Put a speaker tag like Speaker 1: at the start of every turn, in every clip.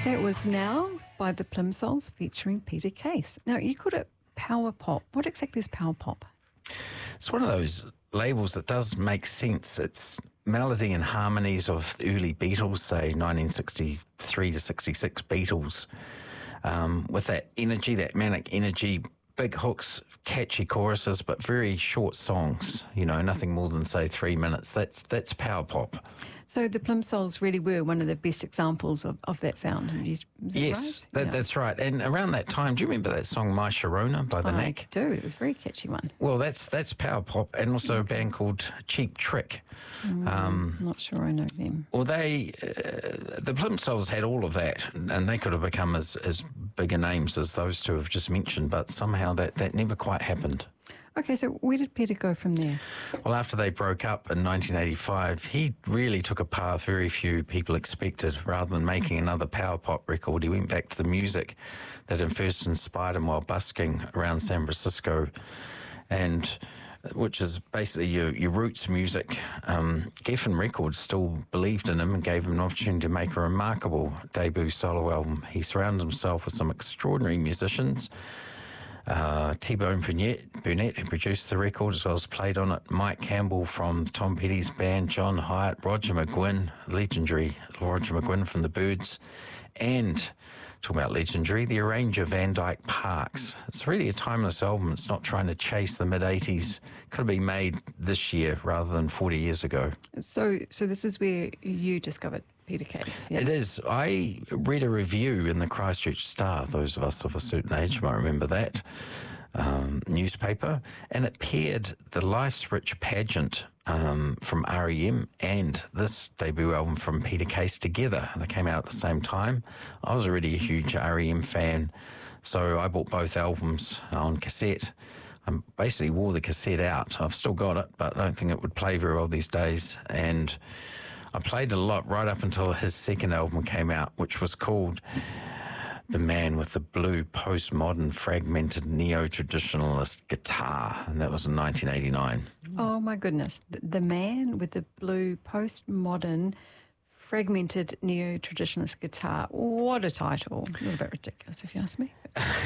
Speaker 1: That was Now by the Plimsolls featuring Peter Case. Now, you called it power pop. What exactly is power pop?
Speaker 2: It's one of those labels that does make sense. It's melody and harmonies of the early Beatles, say 1963 to 66 Beatles, with that energy, that manic energy, big hooks, catchy choruses, but very short songs, you know, nothing more than, say, 3 minutes. That's power pop.
Speaker 1: So the Plimsolls really were one of the best examples of that sound. Is that
Speaker 2: Yes,
Speaker 1: right?
Speaker 2: that's right. And around that time, do you remember that song My Sharona by The Knack?
Speaker 1: I do. It was a very catchy one.
Speaker 2: Well, that's power pop, and also a band called Cheap Trick.
Speaker 1: I'm not sure I know them.
Speaker 2: Well, the Plimsolls had all of that, and they could have become as bigger names as those two have just mentioned, but somehow that never quite happened.
Speaker 1: Okay, so where did Peter go from there?
Speaker 2: Well, after they broke up in 1985, he really took a path very few people expected. Rather than making another power pop record, he went back to the music that had first inspired him while busking around San Francisco, and which is basically your roots music. Geffen Records still believed in him and gave him an opportunity to make a remarkable debut solo album. He surrounded himself with some extraordinary musicians. T-Bone Burnett, who produced the record, as well as played on it, Mike Campbell from Tom Petty's band, John Hyatt, Roger McGuinn, legendary Roger McGuinn from the Byrds, and, talking about legendary, the arranger Van Dyke Parks. It's really a timeless album. It's not trying to chase the mid-'80s. Could have been made this year rather than 40 years ago.
Speaker 1: So this is where you discovered Peter Case. Yeah?
Speaker 2: It is. I read a review in the Christchurch Star, those of us of a certain age might remember that, newspaper, and it paired the Life's Rich pageant from REM and this debut album from Peter Case together. They came out at the same time. I was already a huge REM fan, so I bought both albums on cassette. I basically wore the cassette out. I've still got it, but I don't think it would play very well these days, and I played it a lot right up until his second album came out, which was called The Man with the Blue Postmodern Fragmented Neo-Traditionalist Guitar, and that was in 1989.
Speaker 1: Oh, my goodness. The Man with the Blue Postmodern Fragmented Neo-Traditionalist Guitar. What a title. A little bit ridiculous, if you ask me.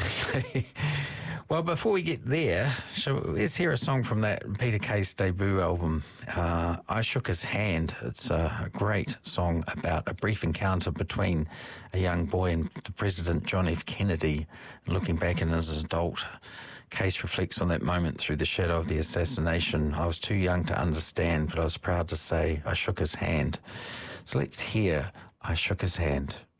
Speaker 2: Well, before we get there, let's hear a song from that Peter Case debut album, I Shook His Hand. It's a great song about a brief encounter between a young boy and the President John F. Kennedy. Looking back in his adult, Case reflects on that moment through the shadow of the assassination. I was too young to understand, but I was proud to say I shook his hand. So let's hear I Shook His Hand.